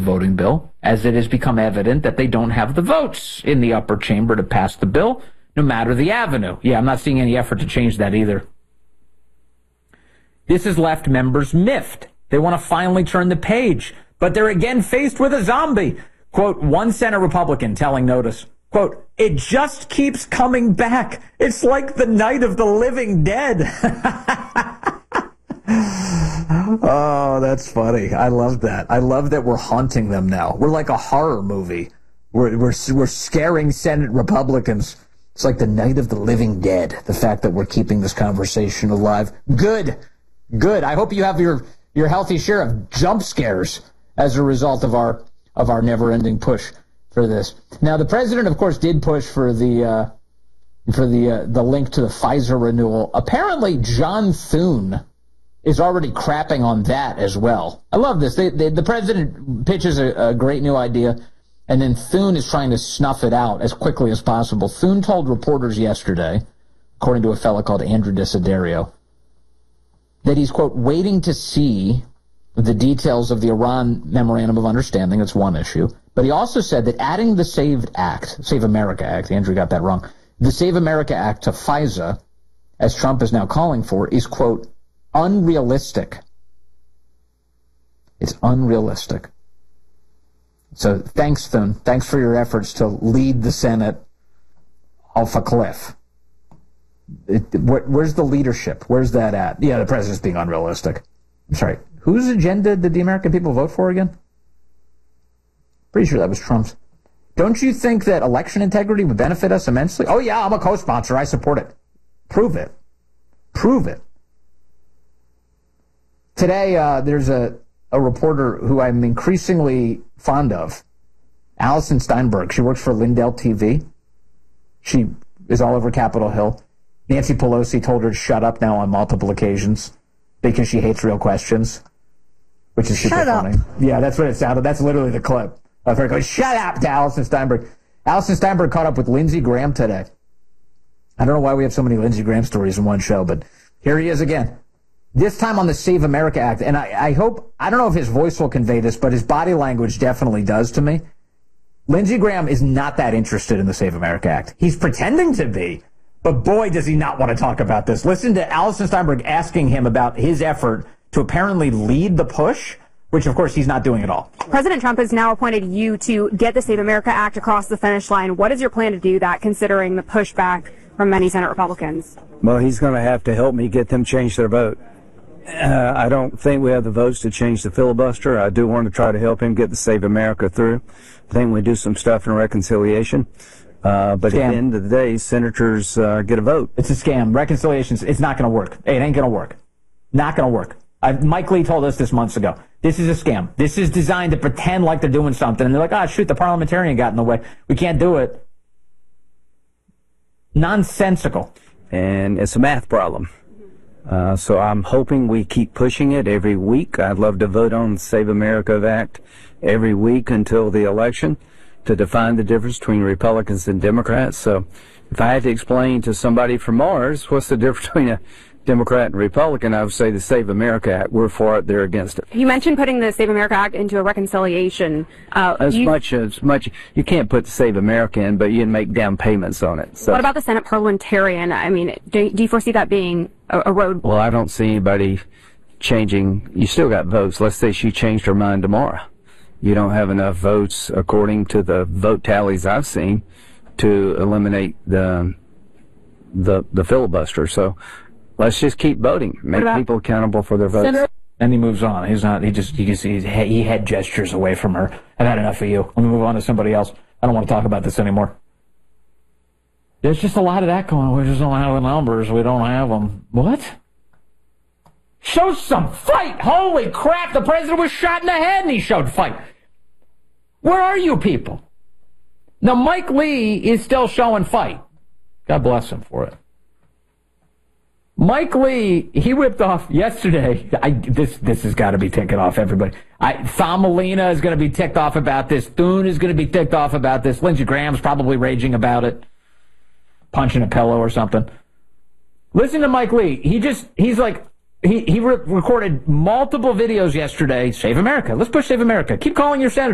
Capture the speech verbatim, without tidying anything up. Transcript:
voting bill, as it has become evident that they don't have the votes in the upper chamber to pass the bill, no matter the avenue. Yeah, I'm not seeing any effort to change that either. This has left members miffed. They want to finally turn the page, but they're again faced with a zombie. Quote, one Senate Republican telling Notice, quote, it just keeps coming back. It's like the night of the living dead. Oh, that's funny. I love that. I love that we're haunting them now. We're like a horror movie. We're, we're, we're scaring Senate Republicans. It's like the night of the living dead, the fact that we're keeping this conversation alive. Good. Good. I hope you have your, your healthy share of jump scares as a result of our of our never-ending push for this. Now, the president, of course, did push for the uh, for the uh, the link to the Pfizer renewal. Apparently, John Thune is already crapping on that as well. I love this. They, they, the president pitches a, a great new idea, and then Thune is trying to snuff it out as quickly as possible. Thune told reporters yesterday, according to a fellow called Andrew Desiderio, that he's, quote, waiting to see the details of the Iran Memorandum of Understanding. That's one issue. But he also said that adding the SAVE Act, Save America Act, Andrew got that wrong, the Save America Act to FISA, as Trump is now calling for, is, quote, unrealistic. It's unrealistic. So thanks, Thune. Thanks for your efforts to lead the Senate off a cliff. It, where, where's the leadership? Where's that at? Yeah, the president's being unrealistic. I'm sorry. Whose agenda did the American people vote for again? Pretty sure that was Trump's. Don't you think that election integrity would benefit us immensely? Oh, yeah, I'm a co-sponsor. I support it. Prove it. Prove it. Today, uh, there's a, a reporter who I'm increasingly fond of, Allison Steinberg. She works for Lindell T V. She is all over Capitol Hill. Nancy Pelosi told her to shut up now on multiple occasions because she hates real questions, which is super shut funny. Up. Yeah, that's what it sounded. That's literally the clip of her going, shut up, to Allison Steinberg. Allison Steinberg caught up with Lindsey Graham today. I don't know why we have so many Lindsey Graham stories in one show, but here he is again. This time on the Save America Act, and I, I hope, I don't know if his voice will convey this, but his body language definitely does to me. Lindsey Graham is not that interested in the Save America Act. He's pretending to be, but boy, does he not want to talk about this. Listen to Allison Steinberg asking him about his effort to apparently lead the push, which, of course, he's not doing at all. President Trump has now appointed you to get the Save America Act across the finish line. What is your plan to do that, considering the pushback from many Senate Republicans? Well, he's going to have to help me get them change their vote. Uh, I don't think we have the votes to change the filibuster. I do want to try to help him get the Save America through. I think we do some stuff in reconciliation. Uh, but scam. At the end of the day, senators uh, get a vote. It's a scam. Reconciliations, it's not going to work. It ain't going to work. Not going to work. Uh, Mike Lee told us this months ago. This is a scam. This is designed to pretend like they're doing something. And they're like, ah, shoot, the parliamentarian got in the way. We can't do it. Nonsensical. And it's a math problem. Uh, so I'm hoping we keep pushing it every week. I'd love to vote on the Save America Act every week until the election to define the difference between Republicans and Democrats. So if I had to explain to somebody from Mars what's the difference between a Democrat and Republican, I would say the Save America Act. We're for it, they're against it. You mentioned putting the Save America Act into a reconciliation. Uh, as you, much as much, you can't put the Save America in, but you can make down payments on it. So. What about the Senate parliamentarian? I mean, do, do you foresee that being a, a road? Well, I don't see anybody changing. You still got votes. Let's say she changed her mind tomorrow. You don't have enough votes, according to the vote tallies I've seen, to eliminate the the the filibuster. So. Let's just keep voting. Make people accountable for their votes. Senator? And he moves on. He's not, he just, you can see he head gestures away from her. I've had enough of you. Let me move on to somebody else. I don't want to talk about this anymore. There's just a lot of that going on. We just don't have the numbers. We don't have them. What? Show some fight. Holy crap. The president was shot in the head and he showed fight. Where are you people? Now, Mike Lee is still showing fight. God bless him for it. Mike Lee, he whipped off yesterday. I, this this has got to be ticking off everybody. I, Thomalina is going to be ticked off about this. Thune is going to be ticked off about this. Lindsey Graham's probably raging about it. Punching a pillow or something. Listen to Mike Lee. He just, he's like, he, he re- recorded multiple videos yesterday. Save America. Let's push Save America. Keep calling your senator.